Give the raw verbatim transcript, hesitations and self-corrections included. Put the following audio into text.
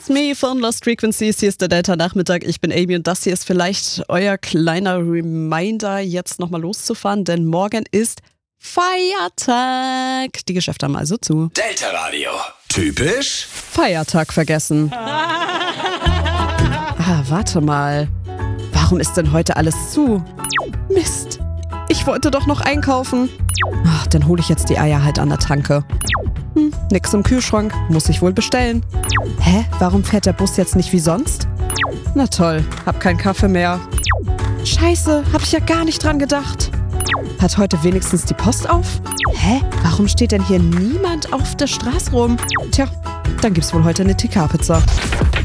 It's me von Lost Frequencies. Hier ist der Delta-Nachmittag. Ich bin Amy und das hier ist vielleicht euer kleiner Reminder, jetzt nochmal loszufahren, denn morgen ist Feiertag. Die Geschäfte haben also zu. Delta Radio. Typisch Feiertag vergessen. Ah, warte mal. Warum ist denn heute alles zu? Mist. Ich wollte doch noch einkaufen. Ach, dann hole ich jetzt die Eier halt an der Tanke. Hm, nix im Kühlschrank. Muss ich wohl bestellen. Hä? Warum fährt der Bus jetzt nicht wie sonst? Na toll, hab keinen Kaffee mehr. Scheiße, hab ich ja gar nicht dran gedacht. Hat heute wenigstens die Post auf? Hä? Warum steht denn hier niemand auf der Straße rum? Tja, dann gibt's wohl heute eine T K-Pizza.